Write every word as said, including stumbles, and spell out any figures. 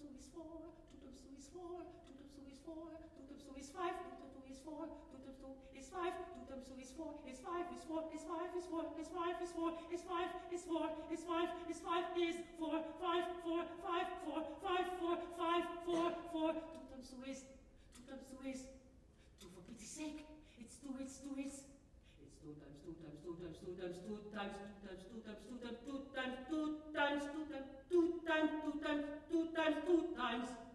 two is four, two times two is four, two times two is four, two times two is five, two times two is four, two times two is five, two times two is four, is five, is four, is five, is four, is five, is four, is five, is four, is five, is five, is four, five, four, five, four, five, four, five, four, four, two times two is, two times two is, two for pity's sake, it's two, it's two, it's, it's two times two times two times two times two times two times two times two times two times two times two times two times two times two times two times